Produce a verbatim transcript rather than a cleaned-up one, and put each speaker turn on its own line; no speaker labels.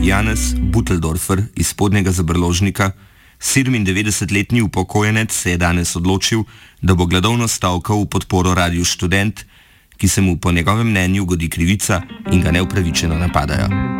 Janez Buteldorfer iz Spodnjega Zabrložnika, sedemindevetdesetletni upokojenec, se je danes odločil, da bo gladovno stavkal v podporo Radiu Študent, ki se mu po njegovem mnenju godi krivica in ga neupravičeno napadajo.